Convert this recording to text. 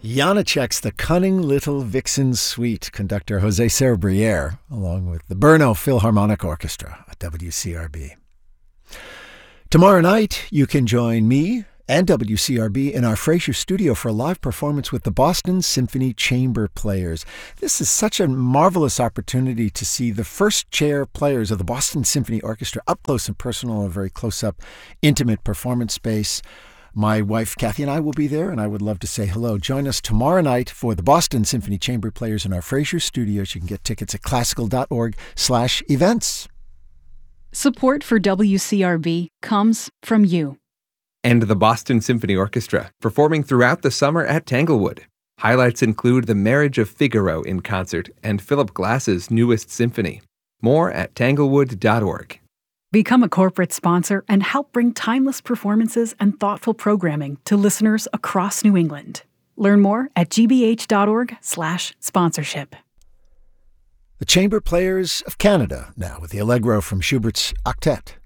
Janacek's The Cunning Little Vixen Suite, conductor Jose Cerebriere, along with the Brno Philharmonic Orchestra at WCRB. Tomorrow night, you can join me and WCRB in our Fraser studio for a live performance with the Boston Symphony Chamber Players. This is such a marvelous opportunity to see the first chair players of the Boston Symphony Orchestra up close and personal, a very close-up, intimate performance space. My wife, Kathy, and I will be there, and I would love to say hello. Join us tomorrow night for the Boston Symphony Chamber Players in our Fraser Studios. You can get tickets at classical.org/events. Support for WCRB comes from you. And the Boston Symphony Orchestra, performing throughout the summer at Tanglewood. Highlights include The Marriage of Figaro in concert and Philip Glass's newest symphony. More at tanglewood.org. Become a corporate sponsor and help bring timeless performances and thoughtful programming to listeners across New England. Learn more at gbh.org/sponsorship. The Chamber Players of Canada now with the Allegro from Schubert's Octet.